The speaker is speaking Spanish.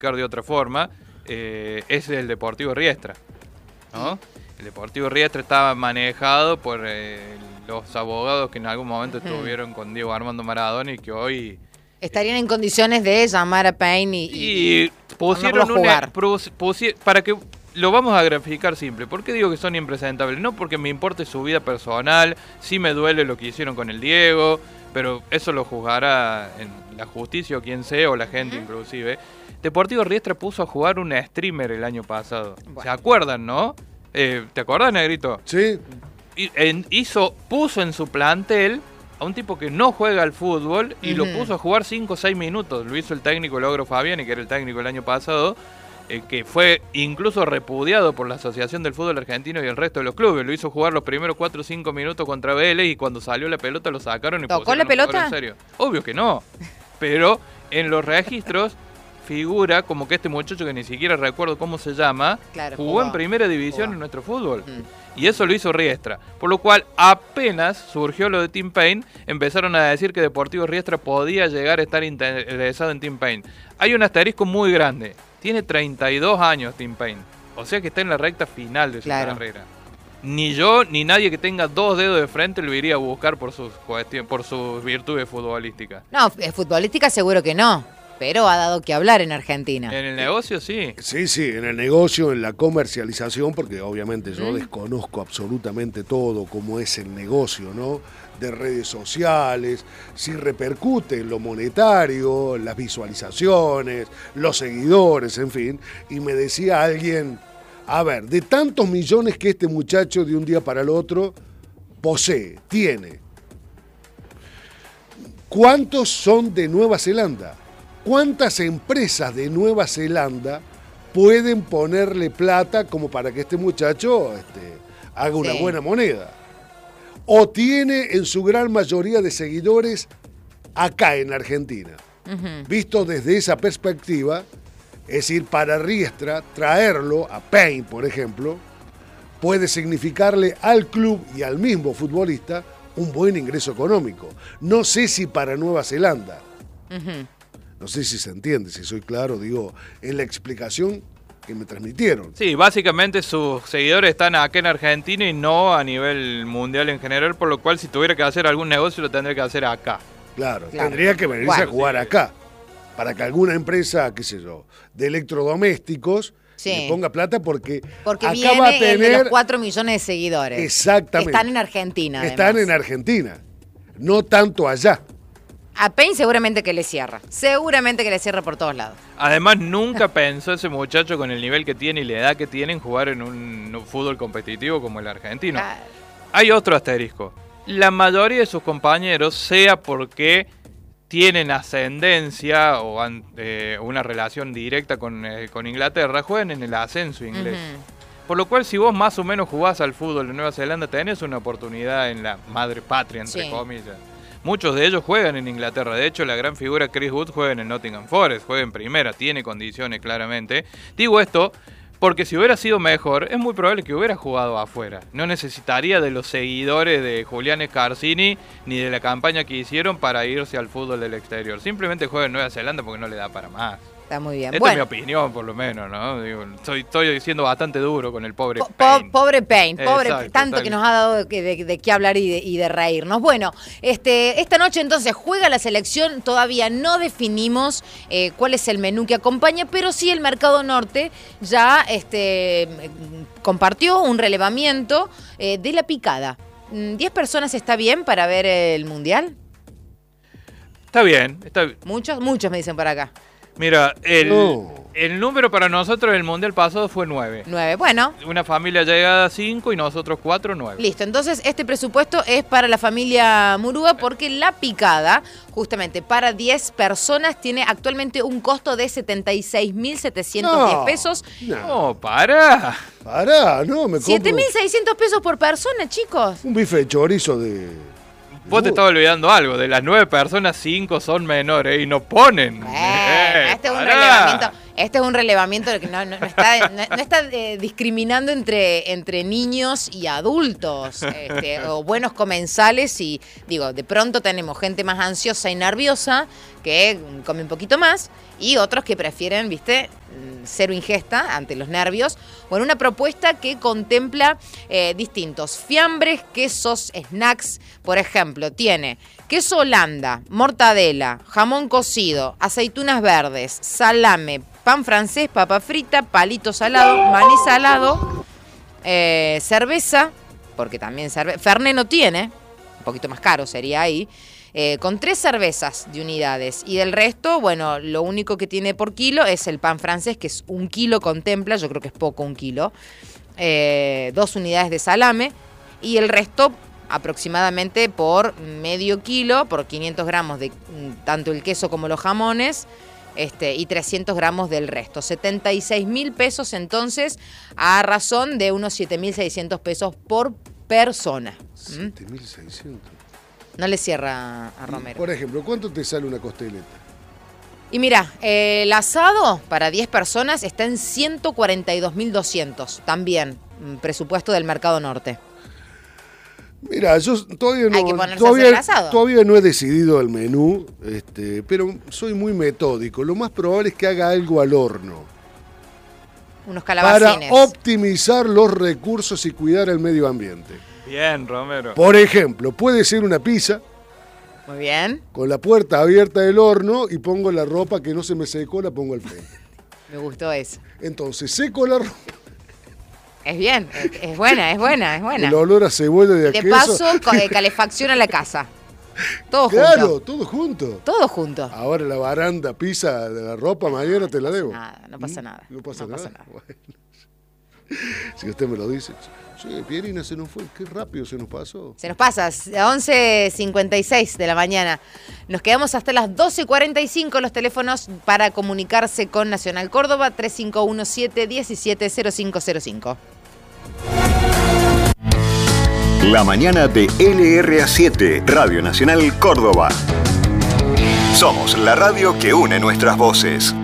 explicar de otra forma, es el Deportivo Riestra, ¿no? El Deportivo Riestra estaba manejado por los abogados que en algún momento estuvieron con Diego Armando Maradona y que hoy... Estarían en condiciones de llamar a Payne y pusieron para que lo vamos a graficar simple. ¿Por qué digo que son impresentables? No porque me importe su vida personal, sí me duele lo que hicieron con el Diego, pero eso lo juzgará en la justicia o quien sea, o la gente inclusive. Deportivo Riestra puso a jugar un streamer el año pasado. Bueno. ¿Se acuerdan, no? ¿Te acuerdas, Negrito? Sí. Puso en su plantel a un tipo que no juega al fútbol y lo puso a jugar 5 o 6 minutos. Lo hizo el técnico Logro Fabiani, que era el técnico el año pasado, que fue incluso repudiado por la Asociación del Fútbol Argentino y el resto de los clubes. Lo hizo jugar los primeros 4 o 5 minutos contra Vélez y cuando salió la pelota lo sacaron y ¿tocó la pelota? En serio. Obvio que no, pero en los registros figura como que este muchacho, que ni siquiera recuerdo cómo se llama, jugó en primera división en nuestro fútbol. Y eso lo hizo Riestra. Por lo cual, apenas surgió lo de Tim Payne, empezaron a decir que Deportivo Riestra podía llegar a estar interesado en Tim Payne. Hay un asterisco muy grande. Tiene 32 años Tim Payne. O sea que está en la recta final de su carrera. Ni yo, ni nadie que tenga 2 dedos de frente lo iría a buscar por sus virtudes futbolísticas. No, futbolística seguro que no. Pero ha dado que hablar en Argentina. En el negocio sí. Sí, en el negocio, en la comercialización, porque obviamente yo desconozco absolutamente todo, cómo es el negocio, ¿no? De redes sociales, si repercute en lo monetario, las visualizaciones, los seguidores, en fin. Y me decía alguien, a ver, de tantos millones que este muchacho de un día para el otro tiene, ¿cuántos son de Nueva Zelanda? ¿Cuántas empresas de Nueva Zelanda pueden ponerle plata como para que este muchacho haga una buena moneda? ¿O tiene en su gran mayoría de seguidores acá en Argentina? Visto desde esa perspectiva, es decir, para Riestra, traerlo a Payne, por ejemplo, puede significarle al club y al mismo futbolista un buen ingreso económico. No sé si para Nueva Zelanda. No sé si se entiende, si soy claro, digo, en la explicación que me transmitieron. Sí, básicamente sus seguidores están acá en Argentina y no a nivel mundial en general, por lo cual si tuviera que hacer algún negocio lo tendría que hacer acá. Claro. Tendría que venirse a jugar acá, para que alguna empresa, qué sé yo, de electrodomésticos le ponga plata porque acá viene va a tener de los 4 millones de seguidores. Exactamente. Están en Argentina. Están en Argentina, no tanto allá. A Payne seguramente que le cierra. Seguramente que le cierra por todos lados. Además, nunca pensó ese muchacho con el nivel que tiene y la edad que tiene en jugar en un fútbol competitivo como el argentino. Hay otro asterisco. La mayoría de sus compañeros, sea porque tienen ascendencia o una relación directa con Inglaterra, juegan en el ascenso inglés. Por lo cual, si vos más o menos jugás al fútbol de Nueva Zelanda, tenés una oportunidad en la madre patria, entre comillas. Muchos de ellos juegan en Inglaterra. De hecho, la gran figura Chris Wood juega en el Nottingham Forest, juega en primera, tiene condiciones claramente. Digo esto porque si hubiera sido mejor, es muy probable que hubiera jugado afuera. No necesitaría de los seguidores de Julián Scarsini ni de la campaña que hicieron para irse al fútbol del exterior. Simplemente juega en Nueva Zelanda porque no le da para más. Está muy bien. Esta es mi opinión, por lo menos, ¿no? Digo, estoy siendo bastante duro con el pobre Payne. Pobre Payne, Exacto, tanto que nos ha dado de qué hablar y de reírnos. Bueno, esta noche entonces juega la selección, todavía no definimos cuál es el menú que acompaña, pero sí el Mercado Norte ya compartió un relevamiento de la picada. ¿10 personas está bien para ver el Mundial? Está bien. Muchos me dicen por acá. Mira, el número para nosotros del Mundial pasado fue 9. 9, bueno. Una familia llegada a 5 y nosotros 4, 9. Listo, entonces este presupuesto es para la familia Murúa porque la picada, justamente para 10 personas, tiene actualmente un costo de 76.710 pesos. No, pará, no, me compro 7.600 pesos por persona, chicos. un bife de chorizo de... Vos te estás olvidando algo. De las 9 personas, 5 son menores y no ponen. Este es un relevamiento. Este es un relevamiento que no está discriminando entre niños y adultos, o buenos comensales, y digo, de pronto tenemos gente más ansiosa y nerviosa que come un poquito más, y otros que prefieren, ¿viste?, cero ingesta ante los nervios. Bueno, una propuesta que contempla distintos fiambres, quesos, snacks. Por ejemplo, tiene queso Holanda, mortadela, jamón cocido, aceitunas verdes, salame, pan francés, papa frita, palito salado, maní salado, cerveza, porque también Fernet no tiene, un poquito más caro sería ahí, con 3 cervezas de unidades. Y del resto, bueno, lo único que tiene por kilo es el pan francés, que es 1 kilo, contempla, yo creo que es poco 1 kilo, 2 unidades de salame, y el resto aproximadamente por medio kilo, por 500 gramos de tanto el queso como los jamones, y 300 gramos del resto. 76.000 pesos entonces, a razón de unos 7.600 pesos por persona. 7.600. No le cierra a Romero. Por ejemplo, ¿cuánto te sale una costeleta? Y mira, el asado para 10 personas está en 142.200, también presupuesto del Mercado Norte. Mira, yo todavía no, hay que ponerse a hacer el asado. Todavía no he decidido el menú, pero soy muy metódico. Lo más probable es que haga algo al horno. Unos calabacines. Para optimizar los recursos y cuidar el medio ambiente. Bien, Romero. Por ejemplo, puede ser una pizza. Muy bien. Con la puerta abierta del horno y pongo la ropa que no se me secó, la pongo al frente. Me gustó eso. Entonces, seco la ropa. Es bien, es buena. El olor a cebolla de queso. De paso, calefacción a la casa. Todo junto. Claro, todo junto. Todo junto. Ahora la baranda pisa de la ropa, mañana te la debo. No pasa nada. No pasa nada. Bueno. Si usted me lo dice. Sí, Pierina, se nos fue. Qué rápido se nos pasó. Se nos pasa, 11:56 de la mañana. Nos quedamos hasta las 12:45 los teléfonos para comunicarse con Nacional Córdoba, 3517-170505. La mañana de LRA7, Radio Nacional Córdoba. Somos la radio que une nuestras voces.